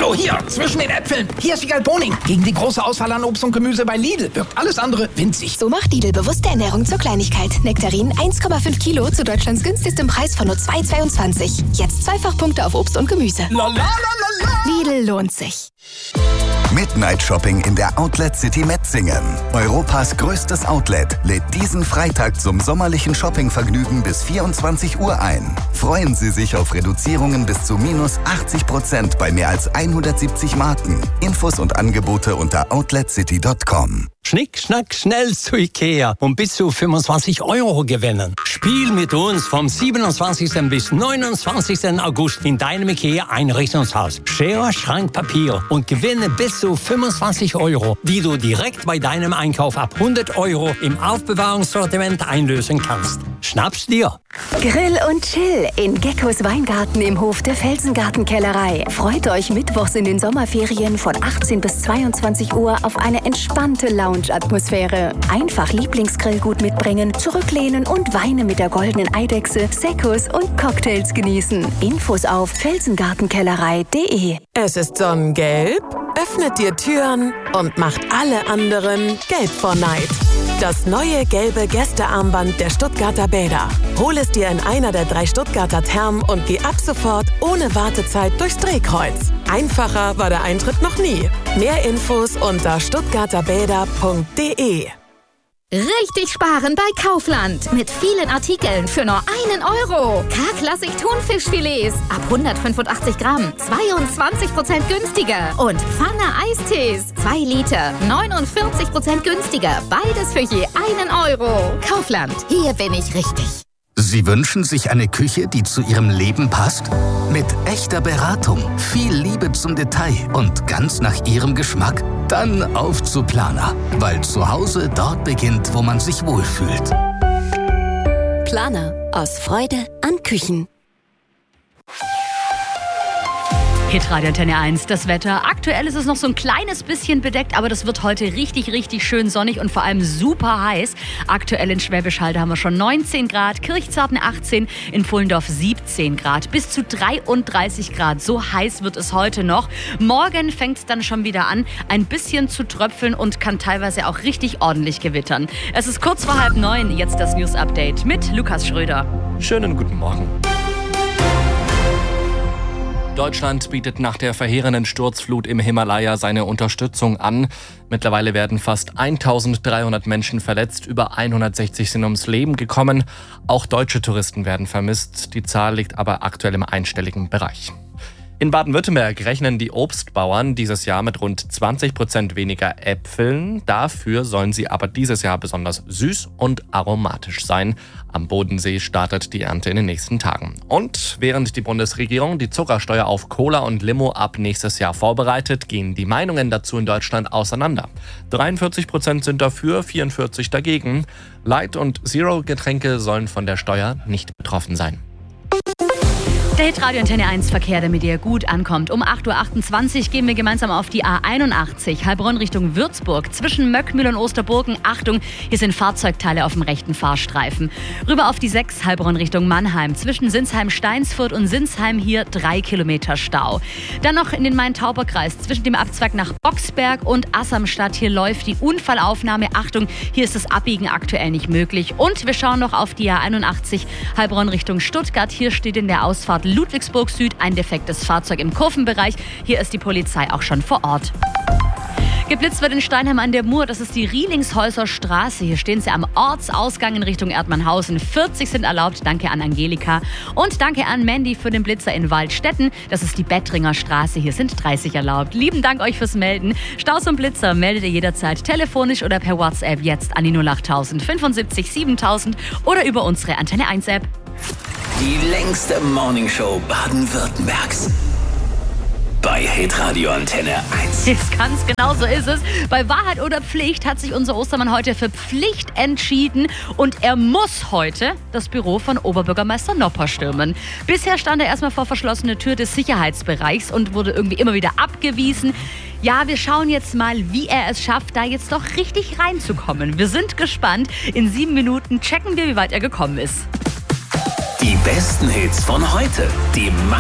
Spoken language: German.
Hallo, hier, zwischen den Äpfeln. Hier ist Wiegald Boning. Gegen die große Auswahl an Obst und Gemüse bei Lidl wirkt alles andere winzig. So macht Lidl bewusste Ernährung zur Kleinigkeit. Nektarin 1,5 Kilo zu Deutschlands günstigstem Preis von nur 2,22. Jetzt Zweifachpunkte auf Obst und Gemüse. Lidl lohnt sich. Midnight Shopping in der Outlet City Metzingen. Europas größtes Outlet lädt diesen Freitag zum sommerlichen Shoppingvergnügen bis 24 Uhr ein. Freuen Sie sich auf Reduzierungen bis zu minus 80% bei mehr als 170 Marken. Infos und Angebote unter outletcity.com. Schnick, schnack, schnell zu Ikea und bis zu 25 € gewinnen. Spiel mit uns vom 27. bis 29. August in deinem Ikea-Einrichtungshaus. Schere, Schrank, Papier und gewinne bis zu 25 €, die du direkt bei deinem Einkauf ab 100 € im Aufbewahrungssortiment einlösen kannst. Schnapp's dir! Grill und Chill in Geckos Weingarten im Hof der Felsengartenkellerei. Freut euch mittwochs in den Sommerferien von 18 bis 22 Uhr auf eine entspannte Lounge-Atmosphäre. Einfach Lieblingsgrillgut mitbringen, zurücklehnen und Weine mit der goldenen Eidechse, Seccos und Cocktails genießen. Infos auf felsengartenkellerei.de. Es ist sonnengelb, öffnet dir Türen und macht alle anderen gelb vor Neid. Das neue gelbe Gästearmband der Stuttgarter Bäder. Hol es dir in einer der 3 Stuttgarter Thermen und geh ab sofort ohne Wartezeit durchs Drehkreuz. Einfacher war der Eintritt noch nie. Mehr Infos unter stuttgarterbäder.de. Richtig sparen bei Kaufland. Mit vielen Artikeln für nur 1 €. K-Klassik Thunfischfilets ab 185 Gramm. 22% günstiger. Und Pfanne Eistees. 2 Liter. 49% günstiger. Beides für je 1 €. Kaufland. Hier bin ich richtig. Sie wünschen sich eine Küche, die zu Ihrem Leben passt? Mit echter Beratung, viel Liebe zum Detail und ganz nach Ihrem Geschmack? Dann auf zu Planer, weil zu Hause dort beginnt, wo man sich wohlfühlt. Planer. Aus Freude an Küchen. Hitradio Antenne 1, das Wetter. Aktuell ist es noch so ein kleines bisschen bedeckt, aber das wird heute richtig, richtig schön sonnig und vor allem super heiß. Aktuell in Schwäbisch Hall haben wir schon 19 Grad, Kirchzarten 18, in Pfullendorf 17 Grad, bis zu 33 Grad. So heiß wird es heute noch. Morgen fängt es dann schon wieder an, ein bisschen zu tröpfeln und kann teilweise auch richtig ordentlich gewittern. Es ist kurz vor 8:30, jetzt das News-Update mit Lukas Schröder. Schönen guten Morgen. Deutschland bietet nach der verheerenden Sturzflut im Himalaya seine Unterstützung an. Mittlerweile werden fast 1300 Menschen verletzt, über 160 sind ums Leben gekommen. Auch deutsche Touristen werden vermisst, die Zahl liegt aber aktuell im einstelligen Bereich. In Baden-Württemberg rechnen die Obstbauern dieses Jahr mit rund 20% weniger Äpfeln. Dafür sollen sie aber dieses Jahr besonders süß und aromatisch sein. Am Bodensee startet die Ernte in den nächsten Tagen. Und während die Bundesregierung die Zuckersteuer auf Cola und Limo ab nächstes Jahr vorbereitet, gehen die Meinungen dazu in Deutschland auseinander. 43% sind dafür, 44% dagegen. Light- und Zero-Getränke sollen von der Steuer nicht betroffen sein. Der Hitradio Antenne 1 Verkehr, damit ihr gut ankommt. Um 8:28 Uhr gehen wir gemeinsam auf die A81, Heilbronn Richtung Würzburg. Zwischen Möckmühl und Osterburgen, Achtung, hier sind Fahrzeugteile auf dem rechten Fahrstreifen. Rüber auf die 6, Heilbronn Richtung Mannheim. Zwischen Sinsheim-Steinsfurt und Sinsheim hier 3 Kilometer Stau. Dann noch in den Main-Tauber-Kreis. Zwischen dem Abzweig nach Boxberg und Assamstadt. Hier läuft die Unfallaufnahme. Achtung, hier ist das Abbiegen aktuell nicht möglich. Und wir schauen noch auf die A81, Heilbronn Richtung Stuttgart. Hier steht in der Ausfahrt Ludwigsburg Süd ein defektes Fahrzeug im Kurvenbereich. Hier ist die Polizei auch schon vor Ort. Geblitzt wird in Steinheim an der Mur, das ist die Rielingshäuser Straße. Hier stehen sie am Ortsausgang in Richtung Erdmannhausen. 40 sind erlaubt. Danke an Angelika. Und danke an Mandy für den Blitzer in Waldstätten. Das ist die Bettringer Straße. Hier sind 30 erlaubt. Lieben Dank euch fürs Melden. Staus und Blitzer meldet ihr jederzeit telefonisch oder per WhatsApp jetzt an die 08000 75 7000 oder über unsere Antenne 1 App. Die längste Morningshow Baden-Württembergs. Bei Hitradio Antenne 1. Jetzt ganz genau so ist es. Bei Wahrheit oder Pflicht hat sich unser Ostermann heute für Pflicht entschieden und er muss heute das Büro von Oberbürgermeister Nopper stürmen. Bisher stand er erstmal vor verschlossener Tür des Sicherheitsbereichs und wurde irgendwie immer wieder abgewiesen. Ja, wir schauen jetzt mal, wie er es schafft, da jetzt doch richtig reinzukommen. Wir sind gespannt. In 7 Minuten checken wir, wie weit er gekommen ist. Die besten Hits von heute. Die